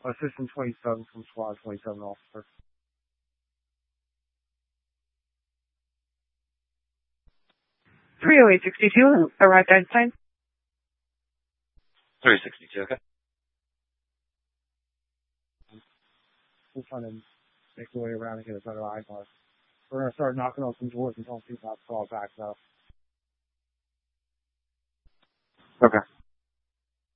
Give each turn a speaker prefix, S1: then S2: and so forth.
S1: Assistant 27 from Squad 27 officer.
S2: 30862, arrived at Einstein.
S3: 362, okay.
S1: We're trying to make the way around and get a better eye on it. We're going to start knocking on some doors and don't see that fall back up.
S3: Okay.